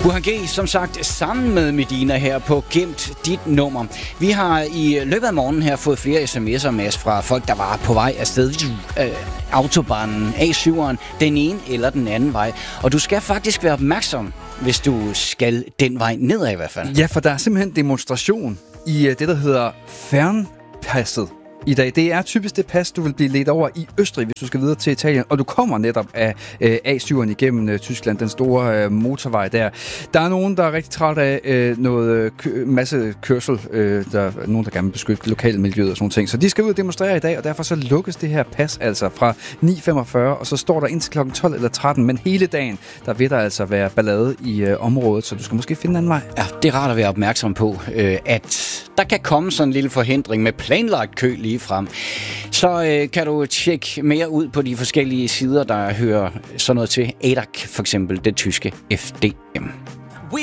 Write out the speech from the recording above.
Burhan G, som sagt, sammen med Medina her på Gemt Dit Nummer. Vi har i løbet af morgenen her fået flere sms'er med os fra folk, der var på vej afsted. Autobanen, A7'eren, den ene eller den anden vej. Og du skal faktisk være opmærksom, hvis du skal den vej nedad i hvert fald. Ja, for der er simpelthen demonstration i det, der hedder Fernpasset i dag. Det er typisk det pas, du vil blive ledt over i Østrig, hvis du skal videre til Italien, og du kommer netop af A7'eren igennem Tyskland, den store motorvej der. Der er nogen, der er rigtig træt af noget masse kørsel. Der er nogen, der gerne vil beskytte lokalmiljøet og sådan ting. Så de skal ud og demonstrere i dag, og derfor så lukkes det her pas altså fra 9.45, og så står der indtil kl. 12 eller 13, men hele dagen, der vil der altså være ballade i området, så du skal måske finde en anden vej. Ja, det er rart at være opmærksom på, at der kan komme sådan en lille forhindring med planlagt kø lige frem. Så kan du tjekke mere ud på de forskellige sider, der hører sådan noget til. ADAC for eksempel, det tyske FDM.